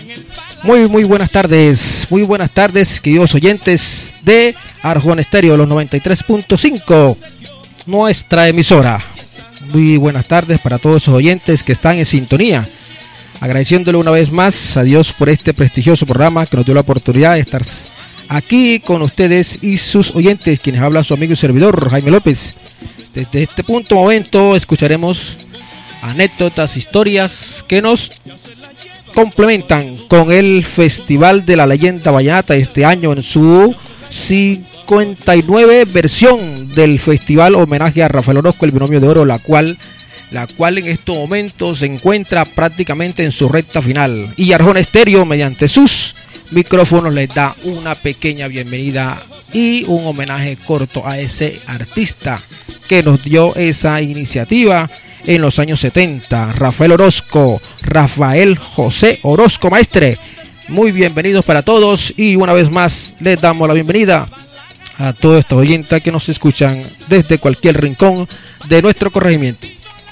Muy buenas tardes, queridos oyentes de Arjona Estéreo, los 93.5, nuestra emisora. Muy buenas tardes para todos esos oyentes que están en sintonía. Agradeciéndole una vez más a Dios por este prestigioso programa que nos dio la oportunidad de estar aquí con ustedes y sus oyentes, quienes habla su amigo y servidor Jaime López. Desde este momento escucharemos anécdotas, historias que nos complementan con el Festival de la Leyenda Vallenata este año en su 59 versión del festival homenaje a Rafael Orozco, el binomio de oro, la cual en estos momentos se encuentra prácticamente en su recta final. Y Arjona Estéreo, mediante sus micrófonos, les da una pequeña bienvenida y un homenaje corto a ese artista que nos dio esa iniciativa en los años 70, Rafael José Orozco Maestre. Muy bienvenidos para todos y una vez más les damos la bienvenida a todos estos oyentes que nos escuchan desde cualquier rincón de nuestro corregimiento.